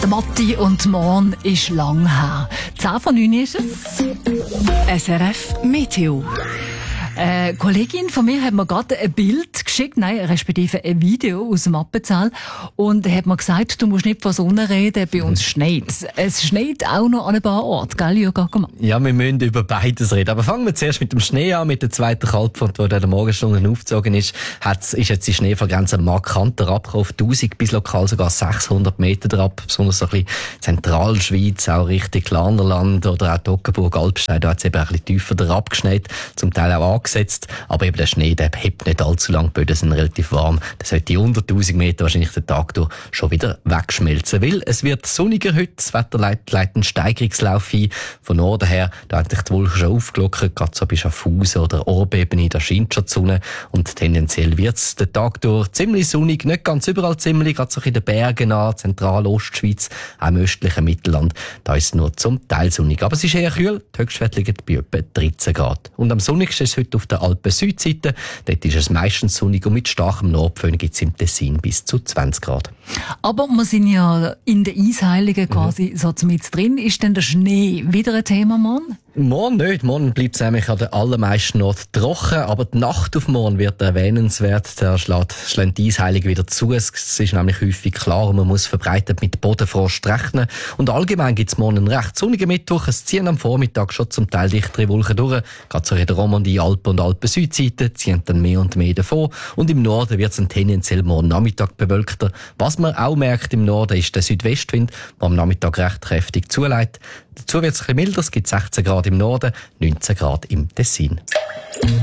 Der Matti und morgen ist lang her. 10 von 9 ist es. SRF Meteo. Eine Kollegin von mir hat mir gerade ein Bild geschickt, respektive ein Video aus dem Appenzell, und hat mir gesagt, du musst nicht von Sonne reden, bei uns schneit. Es schneit auch noch an ein paar Orten, gell, Jürgen Ackermann? Ja, wir müssen über beides reden. Aber fangen wir zuerst mit dem Schnee an, mit der zweiten Kaltfront, die in der Morgenstunde aufgezogen ist. Ist jetzt die Schneefallgrenze markant herabgekommen, auf 1000 bis lokal sogar 600 Meter herab, besonders so ein bisschen Zentralschweiz, auch Richtung Glarnerland oder auch Toggenburg, Alpstein, da hat es eben ein bisschen tiefer herab geschneit, zum Teil auch angesetzt. Aber eben der Schnee, der hebt nicht allzu lang, die Böden sind relativ warm. Das sollte unter 1000 Meter wahrscheinlich den Tag durch schon wieder wegschmelzen. Weil es wird sonniger heute, das Wetter leitet einen Steigerungslauf ein. Von Norden her, da hat sich die Wolken schon aufgelockert, gerade so bei Schaffhausen oder Orbebene, da scheint schon die Sonne. Und tendenziell wird es den Tag durch ziemlich sonnig, nicht ganz überall ziemlich, gerade so in den Bergen an, Zentral-Ostschweiz, auch im östlichen Mittelland. Da ist es nur zum Teil sonnig. Aber es ist eher kühl, die Höchstwerte liegen bei etwa 13 Grad. Und am sonnigsten ist es heute auf der Alpen-Südseite. Dort ist es meistens sonnig und mit starkem Nordföhn gibt es im Tessin bis zu 20 Grad. Aber wir sind ja in der Eisheiligen quasi so mit drin. Ist denn der Schnee wieder ein Thema, Mann? Morgen nicht. Morgen bleibt es nämlich an den allermeisten Orten trocken, aber die Nacht auf morgen wird erwähnenswert. Da schlägt die Eisheilige wieder zu. Es ist nämlich häufig klar, man muss verbreitet mit Bodenfrost rechnen. Und allgemein gibt es morgen einen recht sonnigen Mittwoch. Es ziehen am Vormittag schon zum Teil dichtere Wolken durch. Gerade so in der Romandie, Alpen und Alpen-Südseite ziehen dann mehr und mehr davon. Und im Norden wird es tendenziell morgen Nachmittag bewölkter. Was man auch merkt im Norden ist der Südwestwind, der am Nachmittag recht kräftig zuleitet. Dazu wird es ein bisschen milder, es gibt 16 Grad im Norden, 19 Grad im Tessin.